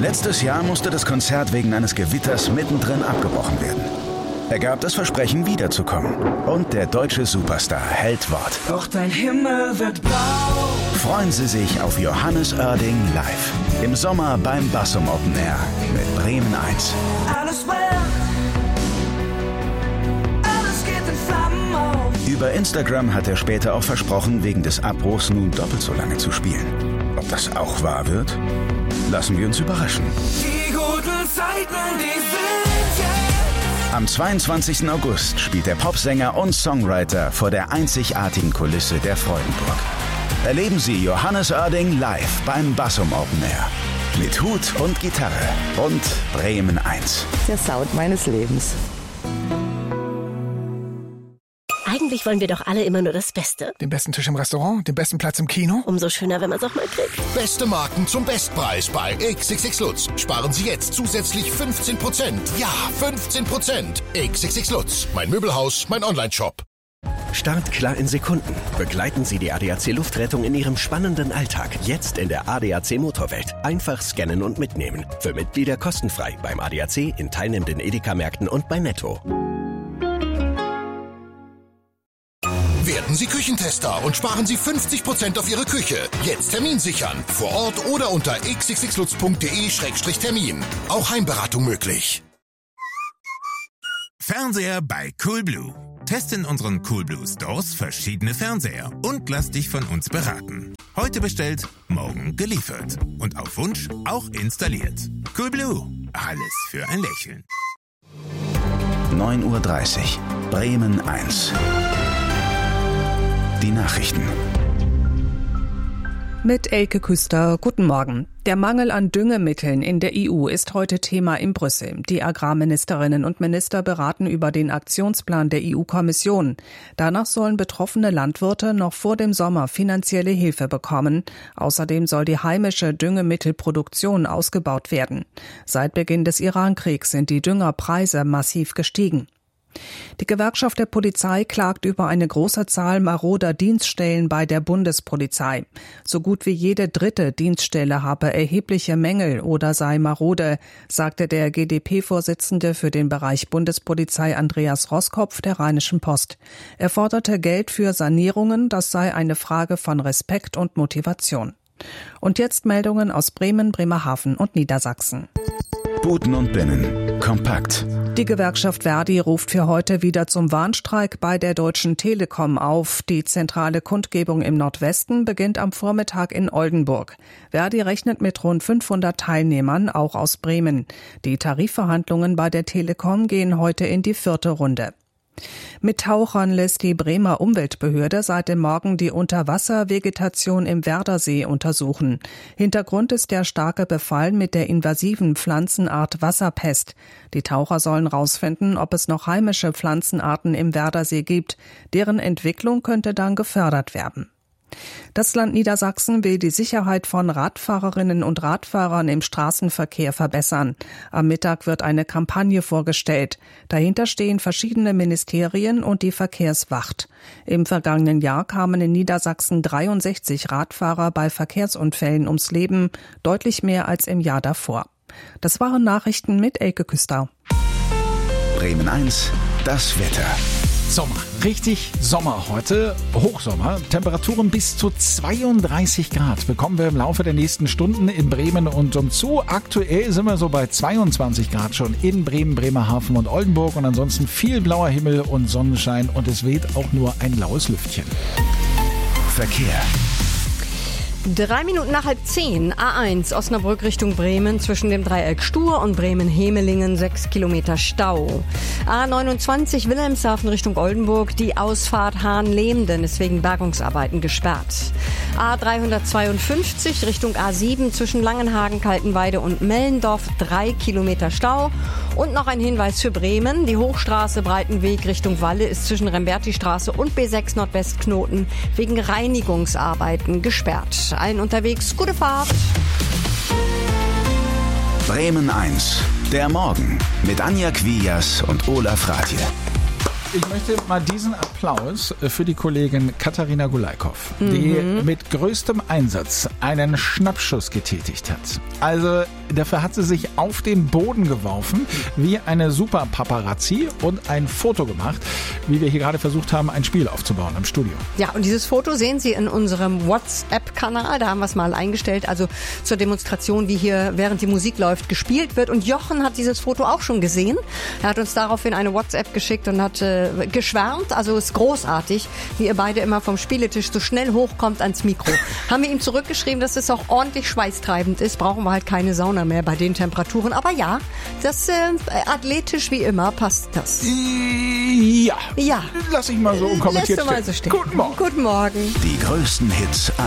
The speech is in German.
Letztes Jahr musste das Konzert wegen eines Gewitters mittendrin abgebrochen werden. Er gab das Versprechen, wiederzukommen. Und der deutsche Superstar hält Wort. Doch dein Himmel wird blau. Freuen Sie sich auf Johannes Oerding live. Im Sommer beim Bassum Open Air mit Bremen 1. Alles brennt. Alles geht in Flammen auf. Über Instagram hat er später auch versprochen, wegen des Abbruchs nun doppelt so lange zu spielen. Ob das auch wahr wird? Lassen wir uns überraschen. Die guten Zeiten, die sind jetzt. Am 22. August spielt der Popsänger und Songwriter vor der einzigartigen Kulisse der Freudenburg. Erleben Sie Johannes Oerding live beim Bassum Open Air. Mit Hut und Gitarre und Bremen 1. Der Sound meines Lebens. Eigentlich wollen wir doch alle immer nur das Beste. Den besten Tisch im Restaurant, den besten Platz im Kino. Umso schöner, wenn man es auch mal kriegt. Beste Marken zum Bestpreis bei XXX Lutz. Sparen Sie jetzt zusätzlich 15%. Ja, 15%. XXX Lutz. Mein Möbelhaus, mein Onlineshop. Startklar in Sekunden. Begleiten Sie die ADAC Luftrettung in Ihrem spannenden Alltag. Jetzt in der ADAC Motorwelt. Einfach scannen und mitnehmen. Für Mitglieder kostenfrei beim ADAC, in teilnehmenden Edeka-Märkten und bei Netto. Werden Sie Küchentester und sparen Sie 50% auf Ihre Küche. Jetzt Termin sichern. Vor Ort oder unter xxxlutz.de/termin. Auch Heimberatung möglich. Fernseher bei Coolblue. Teste in unseren Coolblue Stores verschiedene Fernseher und lass dich von uns beraten. Heute bestellt, morgen geliefert. Und auf Wunsch auch installiert. Coolblue. Alles für ein Lächeln. 9:30 Uhr. Bremen 1. Die Nachrichten. Mit Elke Küster, guten Morgen. Der Mangel an Düngemitteln in der EU ist heute Thema in Brüssel. Die Agrarministerinnen und Minister beraten über den Aktionsplan der EU-Kommission. Danach sollen betroffene Landwirte noch vor dem Sommer finanzielle Hilfe bekommen. Außerdem soll die heimische Düngemittelproduktion ausgebaut werden. Seit Beginn des Irankriegs sind die Düngerpreise massiv gestiegen. Die Gewerkschaft der Polizei klagt über eine große Zahl maroder Dienststellen bei der Bundespolizei. So gut wie jede dritte Dienststelle habe erhebliche Mängel oder sei marode, sagte der GdP-Vorsitzende für den Bereich Bundespolizei Andreas Roskopf der Rheinischen Post. Er forderte Geld für Sanierungen, das sei eine Frage von Respekt und Motivation. Und jetzt Meldungen aus Bremen, Bremerhaven und Niedersachsen. Buten und Binnen. Kompakt. Die Gewerkschaft Verdi ruft für heute wieder zum Warnstreik bei der Deutschen Telekom auf. Die zentrale Kundgebung im Nordwesten beginnt am Vormittag in Oldenburg. Verdi rechnet mit rund 500 Teilnehmern, auch aus Bremen. Die Tarifverhandlungen bei der Telekom gehen heute in die 4. Runde. Mit Tauchern lässt die Bremer Umweltbehörde seit dem Morgen die Unterwasservegetation im Werdersee untersuchen. Hintergrund ist der starke Befall mit der invasiven Pflanzenart Wasserpest. Die Taucher sollen herausfinden, ob es noch heimische Pflanzenarten im Werdersee gibt. Deren Entwicklung könnte dann gefördert werden. Das Land Niedersachsen will die Sicherheit von Radfahrerinnen und Radfahrern im Straßenverkehr verbessern. Am Mittag wird eine Kampagne vorgestellt. Dahinter stehen verschiedene Ministerien und die Verkehrswacht. Im vergangenen Jahr kamen in Niedersachsen 63 Radfahrer bei Verkehrsunfällen ums Leben, deutlich mehr als im Jahr davor. Das waren Nachrichten mit Elke Küster. Bremen 1, das Wetter. Sommer, richtig Sommer heute, Hochsommer, Temperaturen bis zu 32 Grad bekommen wir im Laufe der nächsten Stunden in Bremen und umzu. Aktuell sind wir so bei 22 Grad schon in Bremen, Bremerhaven und Oldenburg und ansonsten viel blauer Himmel und Sonnenschein und es weht auch nur ein laues Lüftchen. Verkehr. 3 Minuten nach 9:30, A1 Osnabrück Richtung Bremen zwischen dem Dreieck Stur und Bremen-Hemelingen 6 Kilometer Stau. A29 Wilhelmshaven Richtung Oldenburg, die Ausfahrt Hahn-Lehmden ist wegen Bergungsarbeiten gesperrt. A352 Richtung A7 zwischen Langenhagen, Kaltenweide und Mellendorf 3 Kilometer Stau. Und noch ein Hinweis für Bremen, die Hochstraße Breitenweg Richtung Walle ist zwischen Remberti-Straße und B6 Nordwestknoten wegen Reinigungsarbeiten gesperrt. Allen unterwegs gute Fahrt. Bremen 1, der Morgen mit Anja Quias und Olaf Radje. Ich möchte mal diesen Applaus für die Kollegin Katharina Gulaikow, die mit größtem Einsatz einen Schnappschuss getätigt hat. Also dafür hat sie sich auf den Boden geworfen, wie eine super Paparazzi und ein Foto gemacht, wie wir hier gerade versucht haben, ein Spiel aufzubauen im Studio. Ja, und dieses Foto sehen Sie in unserem WhatsApp-Kanal, da haben wir es mal eingestellt, also zur Demonstration, wie hier während die Musik läuft, gespielt wird. Und Jochen hat dieses Foto auch schon gesehen. Er hat uns daraufhin eine WhatsApp geschickt und hat geschwärmt. Also ist großartig, wie ihr beide immer vom Spieletisch so schnell hochkommt ans Mikro. Haben wir ihm zurückgeschrieben, dass es auch ordentlich schweißtreibend ist. Brauchen wir halt keine Sauna mehr bei den Temperaturen. Aber ja, das athletisch wie immer passt das. Ja. Lass ich mal so unkommentiert stehen. Guten Morgen. Guten Morgen. Die größten Hits